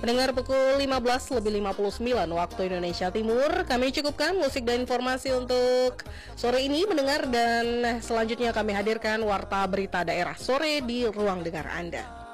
Pendengar, pukul 15:59 waktu Indonesia Timur, kami cukupkan musik dan informasi untuk sore ini, mendengar, dan selanjutnya kami hadirkan Warta Berita Daerah Sore di ruang dengar Anda.